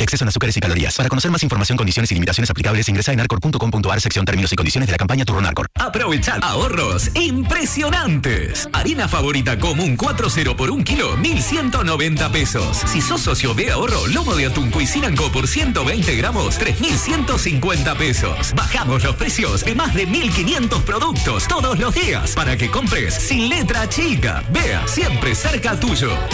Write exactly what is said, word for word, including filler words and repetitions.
exceso en azúcares y calorías. Para conocer más información, condiciones y limitaciones aplicables, ingresa en arcor punto com punto ar, sección términos y condiciones de la campaña Turno Arcor. Aprovechar ahorros impresionantes. Harina favorita común cuatro cero por un kilo, mil ciento noventa pesos. Si sos socio de ahorro, lomo de atún Cuisinanco por ciento veinte gramos, tres mil ciento cincuenta pesos. Bajamos los precios de más de mil quinientos productos todos los días para que compres sin letra chica. Vea, siempre cerca tuyo.